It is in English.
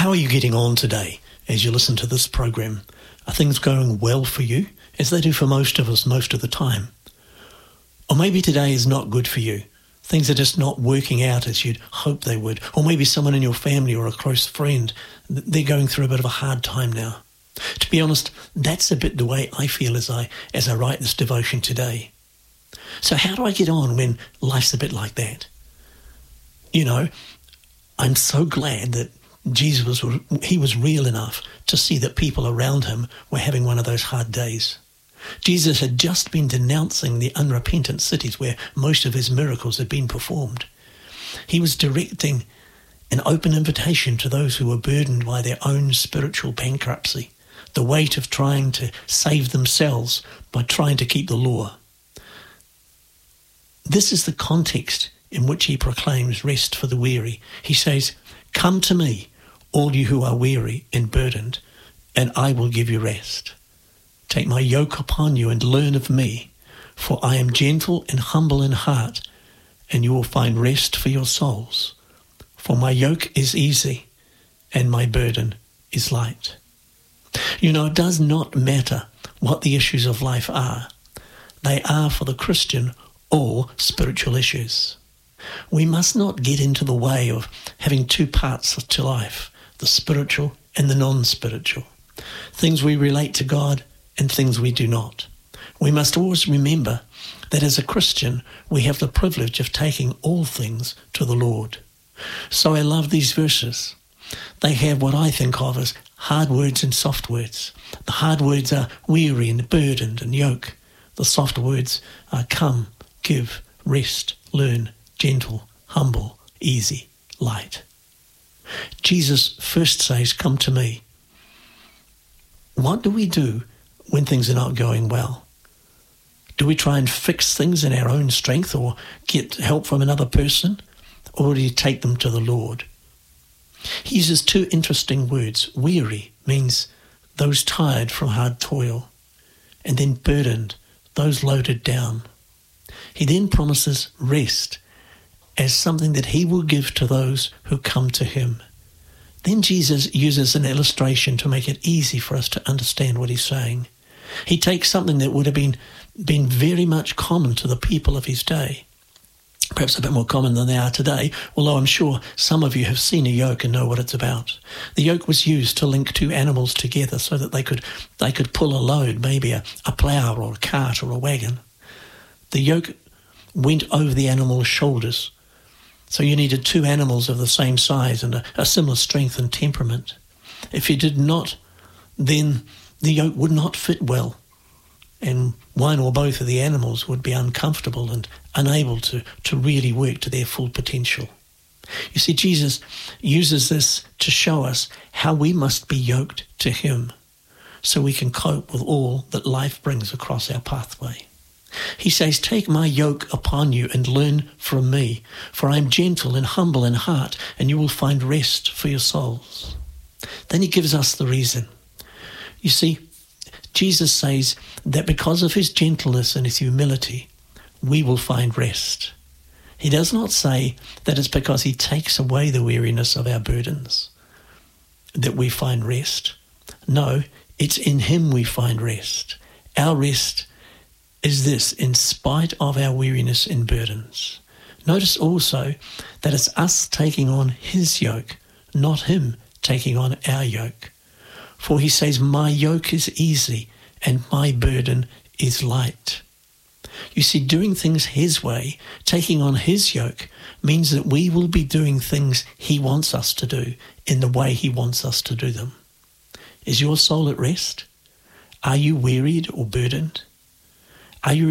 How are you getting on today as you listen to this program? Are things going well for you, as they do for most of us most of the time? Or maybe today is not good for you. Things are just not working out as you'd hope they would. Or maybe someone in your family or a close friend, they're going through a bit of a hard time now. To be honest, that's a bit the way I feel as I write this devotion today. So how do I get on when life's a bit like that? You know, I'm so glad that Jesus was real enough to see that people around him were having one of those hard days. Jesus had just been denouncing the unrepentant cities where most of his miracles had been performed. He was directing an open invitation to those who were burdened by their own spiritual bankruptcy, the weight of trying to save themselves by trying to keep the law. This is the context in which he proclaims rest for the weary. He says, "Come to me, all you who are weary and burdened, and I will give you rest. Take my yoke upon you and learn of me, for I am gentle and humble in heart, and you will find rest for your souls. For my yoke is easy, and my burden is light." You know, it does not matter what the issues of life are. They are, for the Christian, all spiritual issues. We must not get into the way of having two parts to life, the spiritual and the non-spiritual, things we relate to God and things we do not. We must always remember that as a Christian, we have the privilege of taking all things to the Lord. So I love these verses. They have what I think of as hard words and soft words. The hard words are weary and burdened and yoke. The soft words are come, give, rest, learn, gentle, humble, easy, light. Jesus first says, "Come to me." What do we do when things are not going well? Do we try and fix things in our own strength or get help from another person? Or do you take them to the Lord? He uses two interesting words. Weary means those tired from hard toil, and then burdened, those loaded down. He then promises rest as something that he will give to those who come to him. Then Jesus uses an illustration to make it easy for us to understand what he's saying. He takes something that would have been very much common to the people of his day, perhaps a bit more common than they are today, although I'm sure some of you have seen a yoke and know what it's about. The yoke was used to link two animals together so that they could pull a load, maybe a plough or a cart or a wagon. The yoke went over the animal's shoulders, so you needed two animals of the same size and a similar strength and temperament. If you did not, then the yoke would not fit well, and one or both of the animals would be uncomfortable and unable to really work to their full potential. You see, Jesus uses this to show us how we must be yoked to him so we can cope with all that life brings across our pathway. He says, "Take my yoke upon you and learn from me, for I am gentle and humble in heart, and you will find rest for your souls." Then he gives us the reason. You see, Jesus says that because of his gentleness and his humility, we will find rest. He does not say that it's because he takes away the weariness of our burdens that we find rest. No, it's in him we find rest. Our rest is this, in spite of our weariness and burdens. Notice also that it's us taking on his yoke, not him taking on our yoke. For he says, "My yoke is easy and my burden is light." You see, doing things his way, taking on his yoke, means that we will be doing things he wants us to do in the way he wants us to do them. Is your soul at rest? Are you wearied or burdened? Are you